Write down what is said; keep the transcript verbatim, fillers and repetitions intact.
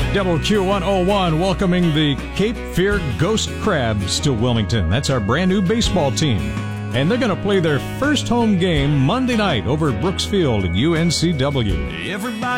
W Q one oh one welcoming the Cape Fear Ghost Crabs to Wilmington. That's our brand new baseball team. And they're going to play their first home game Monday night over at Brooks Field at U N C W. Everybody